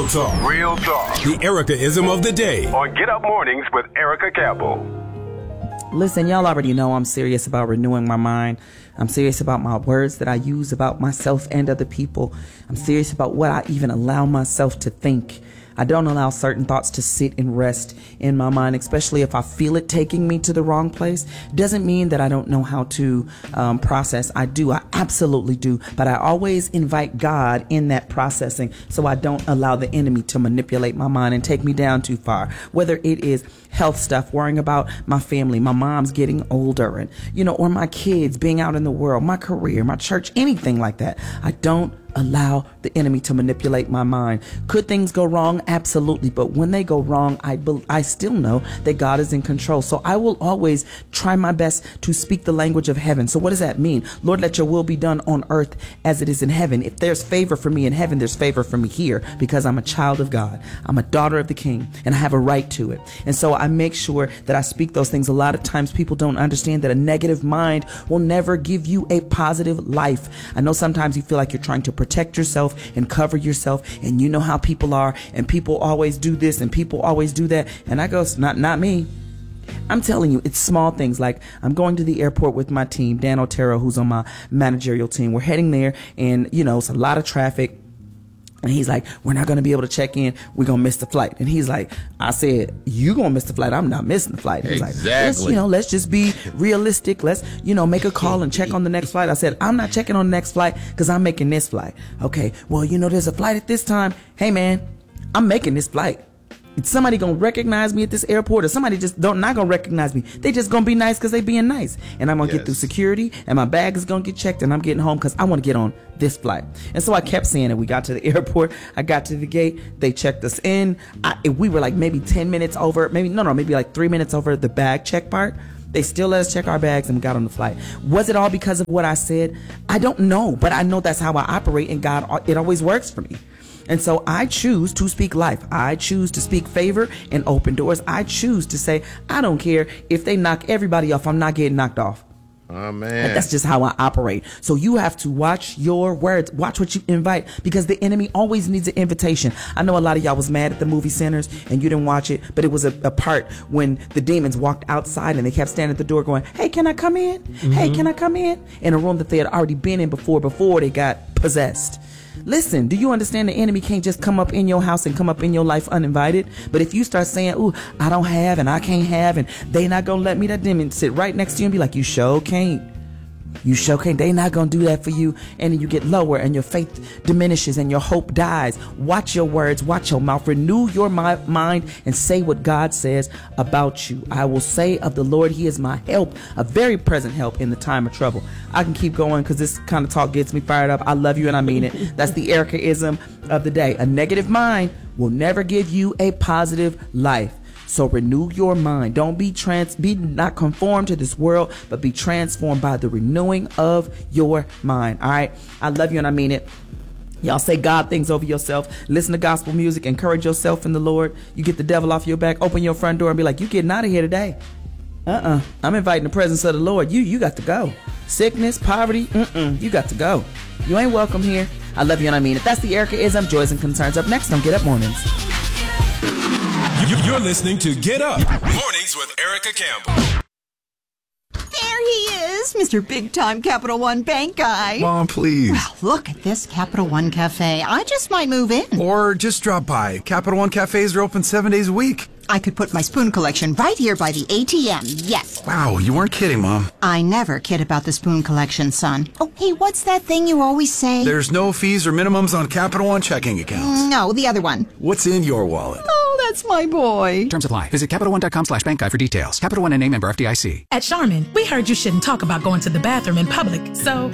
talk. Real talk. The Erica-ism of the day. On Get Up Mornings with Erica Campbell. Listen, y'all already know I'm serious about renewing my mind. I'm serious about my words that I use about myself and other people. I'm serious about what I even allow myself to think. I don't allow certain thoughts to sit and rest in my mind, especially if I feel it taking me to the wrong place. Doesn't mean that I don't know how to process. I do. I absolutely do. But I always invite God in that processing so I don't allow the enemy to manipulate my mind and take me down too far. Whether it is health stuff, worrying about my family, my mom's getting older, and, or my kids being out in the world, my career, my church, anything like that. I don't allow the enemy to manipulate my mind. Could things go wrong? Absolutely. But when they go wrong, I still know that God is in control. So I will always try my best to speak the language of heaven. So what does that mean? Lord, let your will be done on earth as it is in heaven. If there's favor for me in heaven, there's favor for me here, because I'm a child of God. I'm a daughter of the King, and I have a right to it. And so I make sure that I speak those things. A lot of times people don't understand that a negative mind will never give you a positive life. I know sometimes you feel like you're trying to protect yourself and cover yourself, and you know how people are, and people always do this and people always do that. And I go, not me. I'm telling you, it's small things. Like, I'm going to the airport with my team, Dan Otero, who's on my managerial team. We're heading there, and it's a lot of traffic. And he's like, we're not going to be able to check in. We're going to miss the flight. And he's like, I said, you going to miss the flight. I'm not missing the flight. He's Exactly. like, let's just be realistic. Let's, make a call and check on the next flight. I said, I'm not checking on the next flight because I'm making this flight. Okay, well, there's a flight at this time. Hey, man, I'm making this flight. Is somebody gonna recognize me at this airport, or somebody just not gonna recognize me? They just gonna be nice because they being nice, and I'm gonna get through security, and my bag is gonna get checked, and I'm getting home because I want to get on this flight. And so I kept saying it. We got to the airport. I got to the gate. They checked us in. We were like maybe 10 minutes over, maybe like 3 minutes over the bag check part. They still let us check our bags, and we got on the flight. Was it all because of what I said? I don't know, but I know that's how I operate, and God, it always works for me. And so I choose to speak life. I choose to speak favor and open doors. I choose to say, I don't care if they knock everybody off. I'm not getting knocked off. Oh, man. That's just how I operate. So you have to watch your words. Watch what you invite, because the enemy always needs an invitation. I know a lot of y'all was mad at the movie Sinners and you didn't watch it, but it was a part when the demons walked outside and they kept standing at the door going, hey, can I come in? Mm-hmm. Hey, can I come in a room that they had already been in before they got possessed. Listen, do you understand the enemy can't just come up in your house and come up in your life uninvited? But if you start saying, ooh, I don't have and I can't have, and they not going to let me, that demon sit right next to you and be like, you sure can't. You sure can't. They not going to do that for you. And then you get lower and your faith diminishes and your hope dies. Watch your words. Watch your mouth. Renew your mind and say what God says about you. I will say of the Lord, he is my help, a very present help in the time of trouble. I can keep going because this kind of talk gets me fired up. I love you and I mean it. That's the Erica-ism of the day. A negative mind will never give you a positive life. So renew your mind. Don't be not conformed to this world, but be transformed by the renewing of your mind. All right. I love you and I mean it. Y'all say God things over yourself. Listen to gospel music. Encourage yourself in the Lord. You get the devil off your back. Open your front door and be like, you getting out of here today. I'm inviting the presence of the Lord. You got to go. Sickness, poverty, you got to go. You ain't welcome here. I love you and I mean it. That's the Erica-ism. Joys and concerns. Up next on Get Up Mornings. You're listening to Get Up Mornings with Erica Campbell. There he is, Mr. Big Time Capital One Bank guy. Mom, please. Well, look at this Capital One Cafe. I just might move in. Or just drop by. Capital One cafes are open 7 days a week. I could put my spoon collection right here by the ATM, yes. Wow, you weren't kidding, Mom. I never kid about the spoon collection, son. Oh, hey, what's that thing you always say? There's no fees or minimums on Capital One checking accounts. No, the other one. What's in your wallet? Oh, that's my boy. Terms apply. Visit CapitalOne.com/bank guide for details. Capital One and a member FDIC. At Charmin, we heard you shouldn't talk about going to the bathroom in public, so